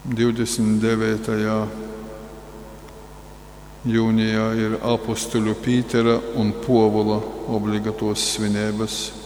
29. jūnijā ir apostuļu Pītera un Povula obligatos svinības.